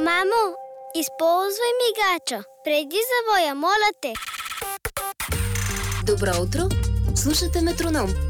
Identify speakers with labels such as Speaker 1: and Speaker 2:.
Speaker 1: Мамо, използвай мигача преди завоя, моля те.
Speaker 2: Добро утро! Слушате Метроном,